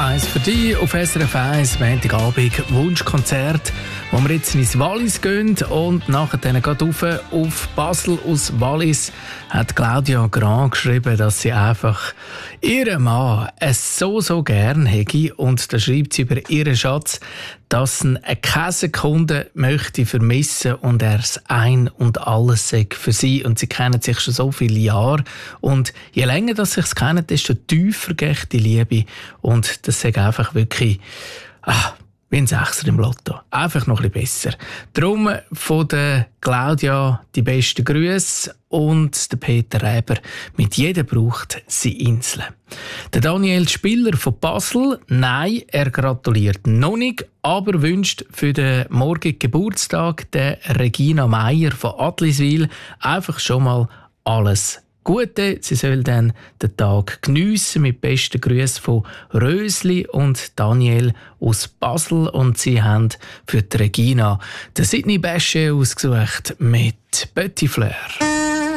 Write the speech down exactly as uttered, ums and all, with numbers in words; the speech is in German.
eins für dich auf S R F eins, Montagabend, Wunschkonzert, wo wir jetzt ins Wallis gehen und nachher dann gerade rauf auf Basel aus Wallis hat Claudia Grand geschrieben, dass sie einfach ihren Mann es so, so gern hätte und da schreibt sie über ihren Schatz, dass ihn keine Sekunde möchte vermissen und er es ein und alles sagt für sie und sie kennen sich schon so viele Jahre und je länger dass sie sich kennen, desto tiefer geht die Liebe und das sagt einfach wirklich ah, wie ein Sechser im Lotto. Einfach noch ein bisschen besser. Darum von der Claudia die besten Grüße und der Peter Reber mit «Jeder braucht seine Insel». Der Daniel Spiller von Basel, nein, er gratuliert noch nicht, aber wünscht für den morgigen Geburtstag der Regina Meier von Adliswil einfach schon mal alles Gute. Sie soll dann den Tag geniessen mit besten Grüßen von Rösli und Daniel aus Basel. Und sie haben für die Regina den Sidney Bechet ausgesucht mit Petit Fleur.